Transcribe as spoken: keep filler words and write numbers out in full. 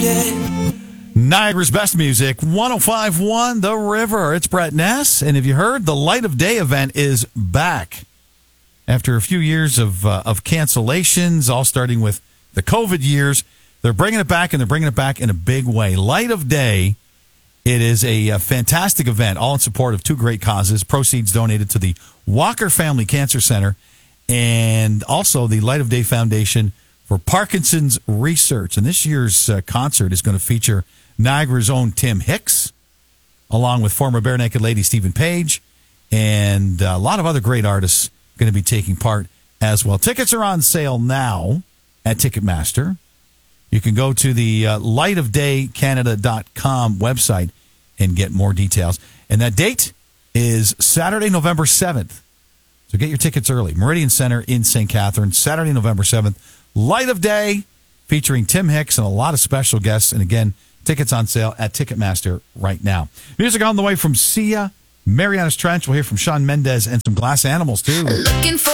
Niagara's best music, one oh five point one The River. It's Brett Ness, and have you heard? The Light of Day event is back. After a few years of uh, of cancellations, all starting with the COVID years, they're bringing it back, and they're bringing it back in a big way. Light of Day, it is a, a fantastic event, all in support of two great causes. Proceeds donated to the Walker Family Cancer Center and also the Light of Day Foundation for Parkinson's Research. And this year's uh, concert is going to feature Niagara's own Tim Hicks, along with former Bare Naked Lady Stephen Page, and a lot of other great artists going to be taking part as well. Tickets are on sale now at Ticketmaster. You can go to the uh, light of day canada dot com website and get more details. And that date is Saturday, November seventh. So get your tickets early. Meridian Center in Saint Catharines, Saturday, November seventh. Light of Day, featuring Tim Hicks and a lot of special guests. And again, tickets on sale at Ticketmaster right now. Music on the way from Sia, Marianas Trench. We'll hear from Shawn Mendes and some Glass Animals, too. Looking for